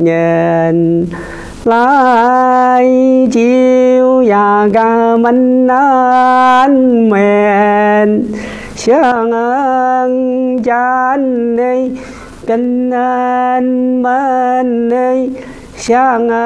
nhìn lại chiều và cả mình anh mền sáng ơn cha anh đi kinh anh bên đi sáng